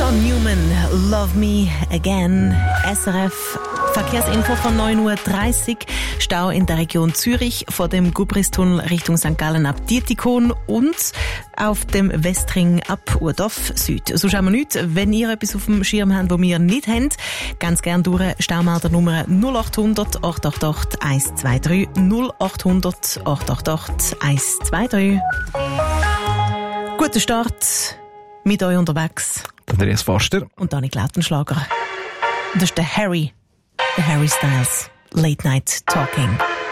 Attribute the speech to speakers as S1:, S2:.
S1: John Newman, Love Me Again. SRF Verkehrsinfo von 9.30 Uhr. Stau in der Region Zürich vor dem Gubristunnel Richtung St. Gallen ab Dietikon und auf dem Westring ab Urdorf Süd. So schauen wir nichts. Wenn ihr etwas auf dem Schirm habt, das wir nicht haben, ganz gerne durch Staumelder Nummer 0800 888 123 0800 888 123. Guten Start mit euch unterwegs.
S2: Andreas Foster.
S1: Und Dani Lautenschlager. Das ist der Harry Styles. Late Night Talking.